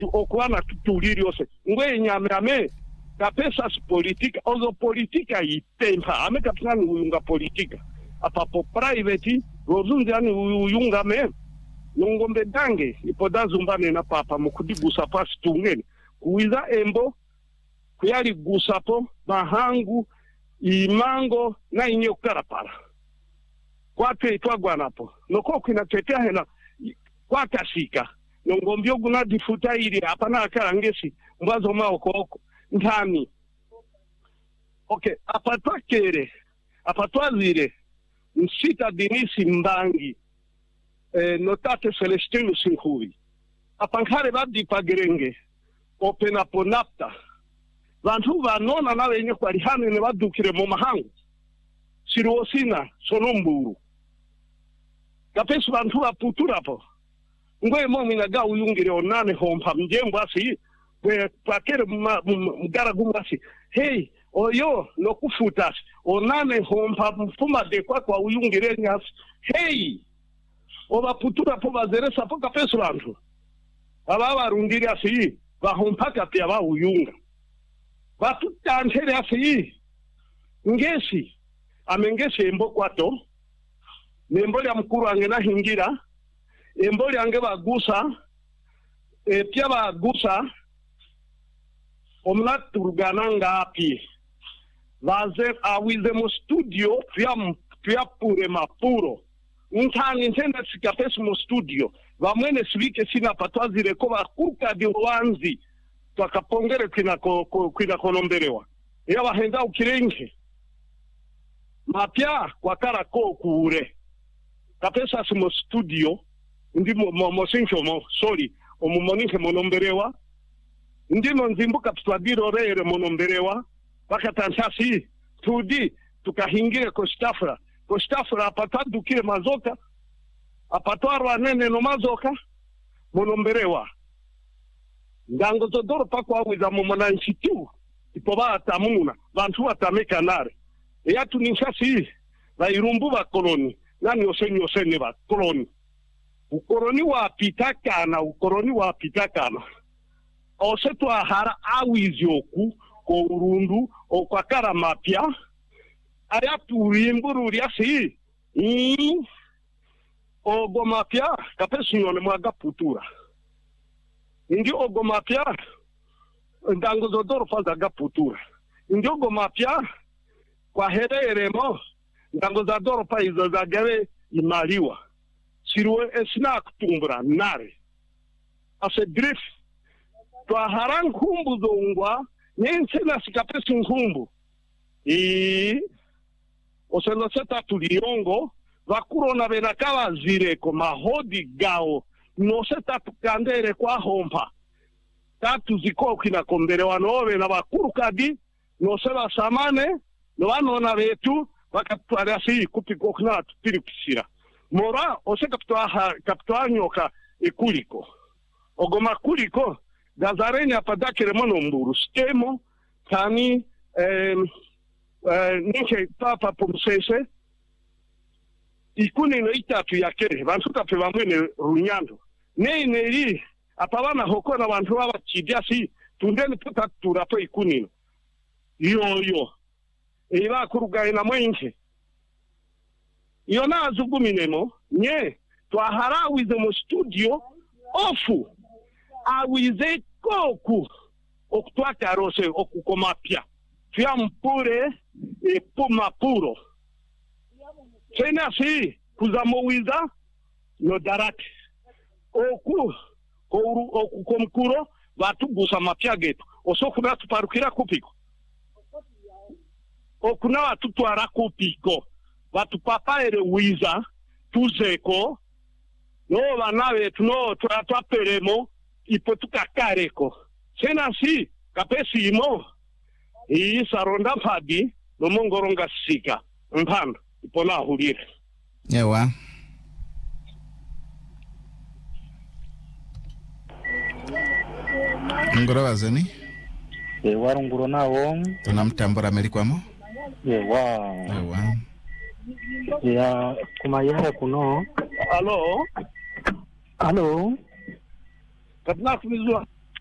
okwana tutuliri ose ngwe nyame kapesa politika ozo politika itempa ame kapsani uyunga politika apapo private rozunzi ani uyunga me nongombe dange ipoda zumbane na papa mukudigusa pasi tungeni kuiza embo kuyali gusapo mahangu imango na inyo karapara kwate itwagwanapo noko kwinatetea hena kwakasika nongombyo guna difuta ili hapana akarangesi mbazo maokoko ntami okay apatwazire nsita Denisi Mbangi notate Celestino Sinkuvi apankare badi pagerenge opena ponapta vantu vanona na wenye kwa rihane ne badukire mu mahangu siruosina sonomburu kapesu vantu baputura po ngoye momina ga uyungire onane hompa mjembo asi we pakere mgara gumasi hey oyo no kufutas onane hompa mfuma de kwa uyungire nyas hey oba putura po bazeresa po kapesu vantu ababa rundiri asi bahompa kapya ba uyunga batutantere asi ngesi amengese embo kwato nembo ya mkuru angena hingira embo yange bagusa pya bagusa omnaturgana ngapi vaze awize mu studio pya pure mapuro ntani ntenda sikapesu mu studio vamwene sivike sina patwazire ko bakuka di wanzi twakapongere kwina konomberewa ya bahenda ukirenge mapya kwa karako kure kapesa mu studio ndi mo sinchomo sorry omumoninke monomberewa ndimo nzimbuka twadiro rere monomberewa bakatansasi tudi tukahingire ko stafra apatadukire mazoka apatwarwa nene no mazoka monomberewa ndango zodoro pakwa wiza momonanchitu ipoba atamuna vantu atameka nare yatu ninshasi va irumbu va koloni nani osenye va koloni ukoroni wa pitakana osetwa hara awizioku ko urundu okwakara mapya ayaturimbururi asi ogo mapya kapesu nyone mwaga putura ndi ogo mapya ndango zodoro faza gaputura ndi ogo mapya kwa hereremo ndango za doro pa izo za gare imaliwa siruwe esina kutumbura nare ase drift twa harang nkumbu zongwa nyensena sikapesu nkumbu oselo seta tuliongo vakurona benakava zireko mahodi gao no seta tukandere kwa hompa tatu zikokina kombere wanove na bakuru kadi no seba samane no vanona vetu vakatwara si kupikokna tupirikisira mora oseka kaptwa nyoka ikuliko ogoma kuliko gazarenya padakire monomburu stemo tani nike papa pomsese ikuni no itatu yakere bantu kape bamwene runyando neineri apabana hokona bantu babakidyasi tundeni tutatura po ikuni yo eba kurugaye na mwenke iyo nazuguminemo nye twaharawize mu studio ofu awize koku okutwakarose okukomapya fya mpure pumapuro senasi kuzamowiza no darati okukomkuro batugusa mapya getu osokuna tuparukira kupiko okuna watutwara kupiko batupapa ere wiza tuzeko no bana betu no twaperemo ipo tukakareko senasi kapesimo saronda mpadi no mongoronga sika mpando ipona ahulire yewa ngoro wazeni warunguro nawo tunamtambura melikwamo yewa ya kumayara kuno alo alo katna kumizwa